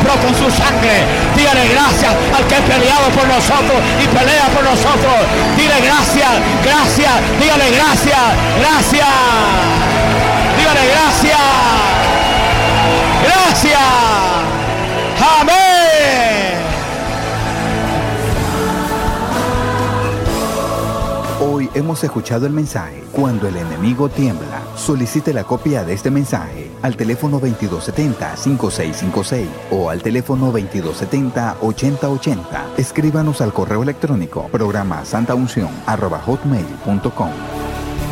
compró con su sangre. Dígale gracias al que ha peleado por nosotros y pelea por nosotros. Dile gracias, gracias, dígale gracias, gracias. Dígale gracias, gracias. Amén. Hoy hemos escuchado el mensaje Cuando el enemigo tiembla. Solicite la copia de este mensaje al teléfono 2270-5656 o al teléfono 2270-8080. Escríbanos al correo electrónico programa santaunción@hotmail.com.